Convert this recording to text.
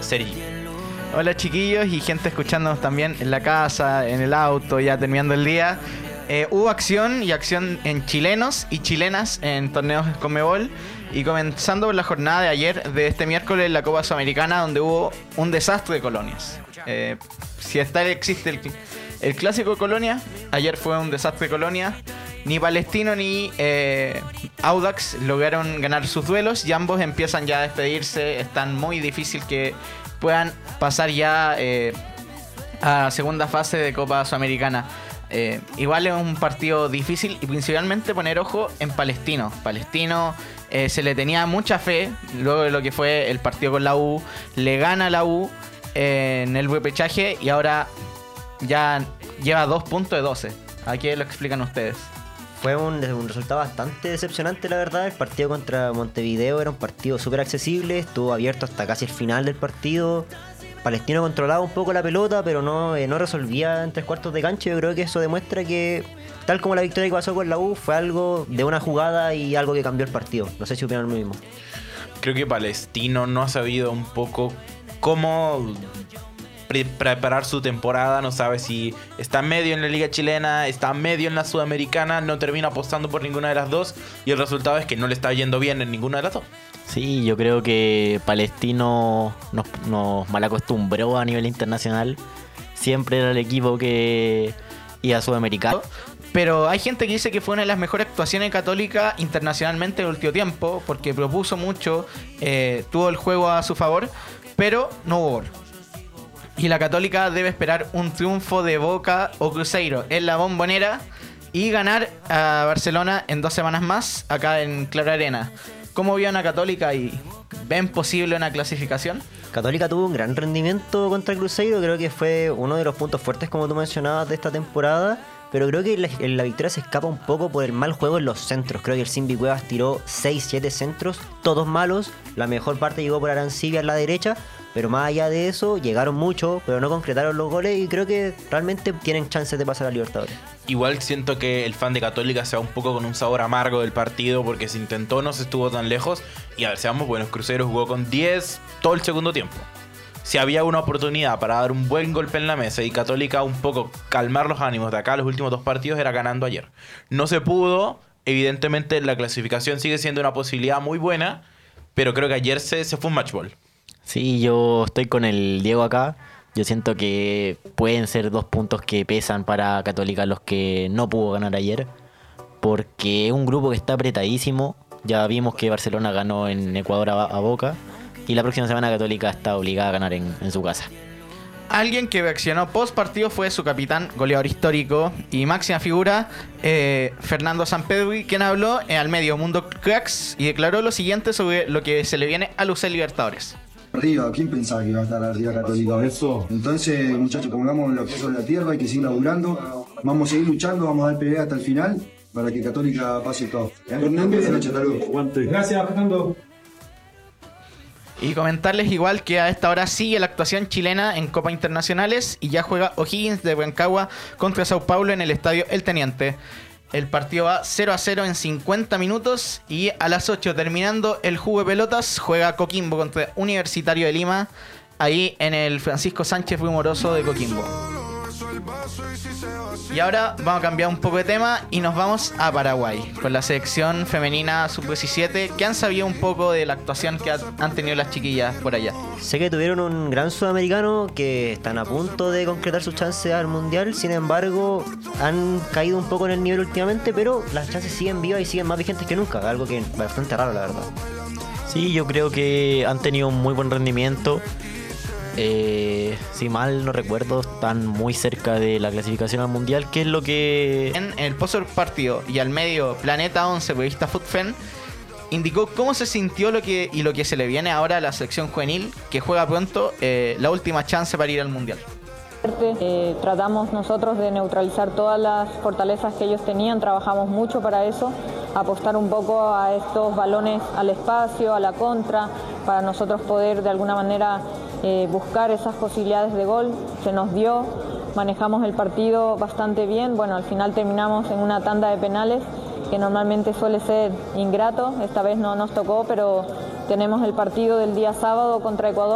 Sergi. Hola chiquillos y gente escuchándonos también en la casa, en el auto, ya terminando el día. Hubo acción en chilenos y chilenas en torneos Conmebol. Y comenzando por la jornada de ayer, de este miércoles, la Copa Sudamericana, donde hubo un desastre de colonias. Si existe el clásico de Colonia, ayer fue un desastre de Colonia. Ni Palestino ni Audax lograron ganar sus duelos y ambos empiezan ya a despedirse. Es tan muy difícil que puedan pasar ya a segunda fase de Copa Sudamericana. Igual es un partido difícil y principalmente poner ojo en Palestino. Palestino se le tenía mucha fe luego de lo que fue el partido con la U. Le gana la U en el repechaje y ahora ya lleva 2 puntos de 12. Aquí lo explican ustedes. Fue un resultado bastante decepcionante, la verdad. El partido contra Montevideo era un partido súper accesible, estuvo abierto hasta casi el final del partido. Palestino controlaba un poco la pelota, pero no resolvía en 3/4 de cancha. Yo creo que eso demuestra que, tal como la victoria que pasó con la U, fue algo de una jugada y algo que cambió el partido. No sé si opinan lo mismo. Creo que Palestino no ha sabido un poco cómo preparar su temporada. No sabe si está medio en la liga chilena, está medio en la sudamericana, no termina apostando por ninguna de las dos y el resultado es que no le está yendo bien en ninguna de las dos. Sí, yo creo que Palestino nos malacostumbró a nivel internacional. Siempre era el equipo que iba a Sudamericano. Pero hay gente que dice que fue una de las mejores actuaciones Católica internacionalmente en el último tiempo, porque propuso mucho, tuvo el juego a su favor, pero no hubo gol. Y la Católica debe esperar un triunfo de Boca o Cruzeiro en la Bombonera y ganar a Barcelona en 2 semanas más acá en Claro Arena. ¿Cómo vio a Católica y ven posible una clasificación? Católica tuvo un gran rendimiento contra el Cruzeiro, creo que fue uno de los puntos fuertes, como tú mencionabas, de esta temporada. Pero creo que la victoria se escapa un poco por el mal juego en los centros. Creo que el Simbi Cuevas tiró 6-7 centros, todos malos. La mejor parte llegó por Arancibia en la derecha. Pero más allá de eso, llegaron mucho, pero no concretaron los goles. Y creo que realmente tienen chances de pasar a Libertadores. Igual siento que el fan de Católica se va un poco con un sabor amargo del partido, porque se intentó, no se estuvo tan lejos. Y a ver, seamos buenos, Cruzeiro jugó con 10 todo el segundo tiempo. Si había una oportunidad para dar un buen golpe en la mesa y Católica un poco calmar los ánimos de acá, los últimos 2 partidos era ganando ayer. No se pudo, evidentemente la clasificación sigue siendo una posibilidad muy buena, pero creo que ayer se fue un match ball. Sí, yo estoy con el Diego acá. Yo siento que pueden ser 2 puntos que pesan para Católica los que no pudo ganar ayer, porque es un grupo que está apretadísimo. Ya vimos que Barcelona ganó en Ecuador a Boca. Y la próxima semana Católica está obligada a ganar en su casa. Alguien que reaccionó post partido fue su capitán, goleador histórico y máxima figura, Fernando Sampedri, quien habló al medio Mundo Cracks y declaró lo siguiente sobre lo que se le viene a Lucel Libertadores. Arriba, ¿quién pensaba que iba a estar arriba Católica? Eso. Entonces, muchachos, pongamos los pies sobre la tierra, hay que seguir laburando, vamos a seguir luchando, vamos a dar pelea hasta el final para que Católica pase todo. Hernández, gracias, Fernando. Y comentarles igual que a esta hora sigue la actuación chilena en Copas Internacionales y ya juega O'Higgins de Rancagua contra Sao Paulo en el estadio El Teniente. El partido va 0-0 en 50 minutos y a las 8, terminando el juego de pelotas, juega Coquimbo contra Universitario de Lima, ahí en el Francisco Sánchez Rumoroso de Coquimbo. Y ahora vamos a cambiar un poco de tema y nos vamos a Paraguay con la selección femenina sub-17, que han sabido un poco de la actuación que han tenido las chiquillas por allá. Sé que tuvieron un gran sudamericano, que están a punto de concretar sus chances al mundial. Sin embargo, han caído un poco en el nivel últimamente, pero las chances siguen vivas y siguen más vigentes que nunca, algo que es bastante raro, la verdad. Sí, yo creo que han tenido un muy buen rendimiento. Si mal no recuerdo, están muy cerca de la clasificación al mundial, que es lo que... En el post partido y al medio, Planeta 11, periodista FUTFEN, indicó cómo se sintió lo que se le viene ahora a la selección juvenil, que juega pronto la última chance para ir al mundial. Tratamos nosotros de neutralizar todas las fortalezas que ellos tenían, trabajamos mucho para eso, apostar un poco a estos balones al espacio, a la contra, para nosotros poder de alguna manera buscar esas posibilidades de gol. Se nos dio, manejamos el partido bastante bien, bueno, al final terminamos en una tanda de penales que normalmente suele ser ingrato, esta vez no nos tocó, pero tenemos el partido del día sábado contra Ecuador.